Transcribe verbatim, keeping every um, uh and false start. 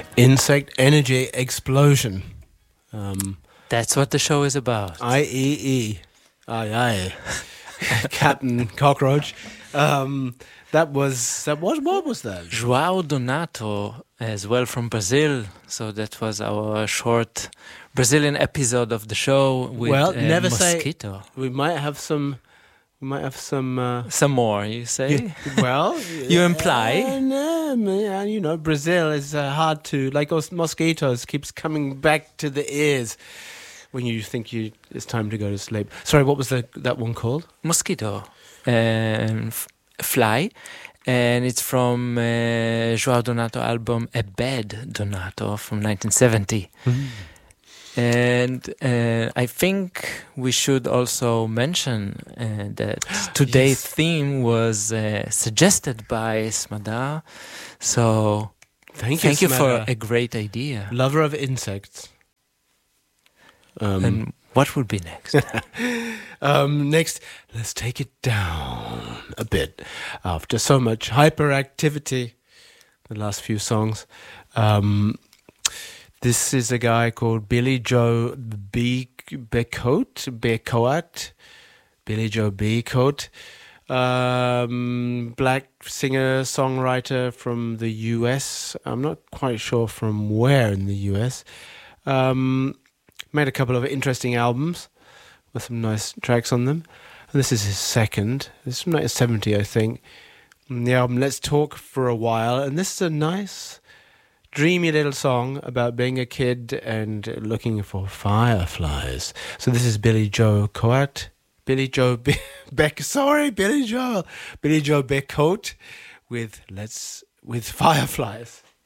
Insect Energy Explosion. Um, That's what the show is about. I E E. Aye, aye. Captain Cockroach. Um, that was, that was, what was that? João Donato, as well from Brazil. So that was our short Brazilian episode of the show with well, uh, never Mosquito. Say, we might have some, we might have some... Uh, some more, you say? You, well... you imply? Uh, no, you know, Brazil is uh, hard to... Like those mosquitoes keeps coming back to the ears when you think you it's time to go to sleep. Sorry, what was the, that one called? Mosquito. Um, f- fly. And it's from uh, João Donato album A Bad Donato from nineteen seventy. Mm. And uh, I think we should also mention uh, that today's yes. theme was uh, suggested by Smadar. So thank, thank you, you for a great idea. Lover of insects. Um, and what will be next? um, next, let's take it down a bit. After so much hyperactivity, the last few songs. Um, this is a guy called Billy Joe B. Becoat, Becoat, Billy Joe Becoat, um, black singer songwriter from the U S. I'm not quite sure from where in the U S. Um, Made a couple of interesting albums with some nice tracks on them. And this is his second. This is from nineteen seventy, I think. And the album Let's Talk for a While. And this is a nice, dreamy little song about being a kid and looking for fireflies. So this is Billy Joe Coat. Billy Joe Be- Beck. Sorry, Billy Joe. Billy Joe Becoat with Let's with Fireflies.